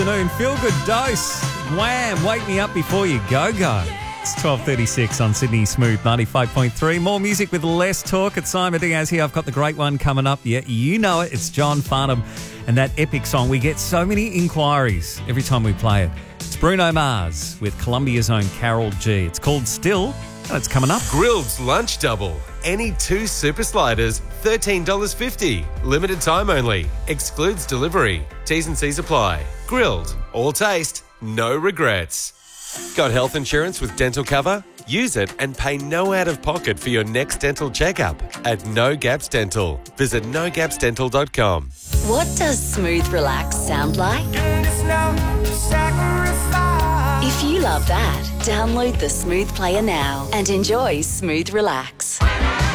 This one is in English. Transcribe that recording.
Afternoon, feel good dose. Wham, wake me up before you go. It's 12:36 on Sydney Smooth 95.3. More music with less talk. It's Simon Diaz here. I've got the great one coming up. Yeah, you know it. It's John Farnham and that epic song. We get so many inquiries every time we play it. It's Bruno Mars with Colombia's own Carol G. It's called Still, and it's coming up. Grilled's Lunch Double. Any 2 super sliders, $13.50. Limited time only. Excludes delivery. T's and C's apply. Grilled. All taste. No regrets. Got health insurance with dental cover? Use it and pay no out-of-pocket for your next dental checkup at No Gaps Dental. Visit nogapsdental.com. What does smooth relax sound like? If you love that, download the Smooth Player now and enjoy Smooth Relax.